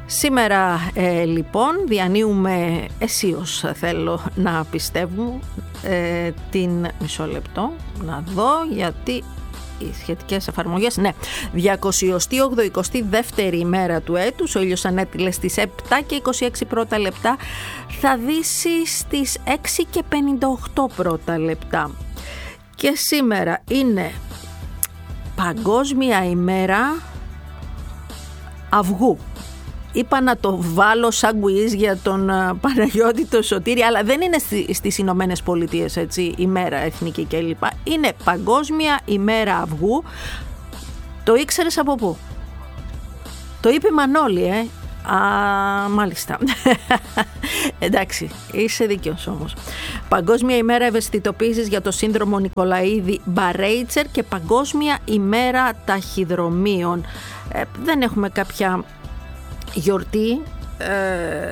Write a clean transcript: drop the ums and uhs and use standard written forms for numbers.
Σήμερα λοιπόν διανύουμε αισίως, θέλω να πιστεύω, την μισό λεπτό να δω γιατί οι σχετικές εφαρμογές, ναι, 282η ημέρα του έτους. Ο ήλιος ανέτειλε στις 7 και 26 πρώτα λεπτά, θα δύσει στις 6 και 58 πρώτα λεπτά. Και σήμερα είναι Παγκόσμια ημέρα αυγού. Είπα να το βάλω σαν quiz για τον Παναγιώτη το Σωτήρη, αλλά δεν είναι στις Ηνωμένες Πολιτείες, έτσι, ημέρα εθνική κλπ. Είναι Παγκόσμια ημέρα αυγού. Το ήξερες από πού? Το είπε η Μανώλη, μάλιστα. Εντάξει, είσαι δίκαιος όμως. Παγκόσμια ημέρα ευαισθητοποίησης για το σύνδρομο Νικολαίδη-Μπαρέιτσερ και Παγκόσμια ημέρα ταχυδρομείων. Δεν έχουμε κάποια γιορτή